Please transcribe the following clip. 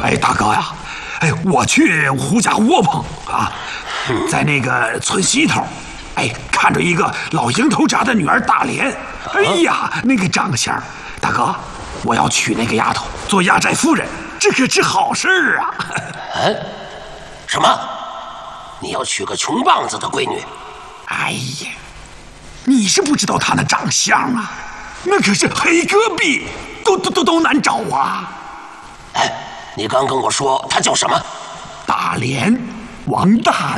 哎，大哥呀，哎，我去胡家窝棚啊，在那个村西头，哎，看着一个老蝇头家的女儿大莲，哎呀，那个长相，大哥，我要娶那个丫头做压寨夫人，这可是好事儿啊！ 什么？你要娶个穷棒子的闺女？ 哎呀，你是不知道她那长相啊，那可是黑戈壁，都难找啊！ 哎，你刚跟我说她叫什么？ 大莲，王大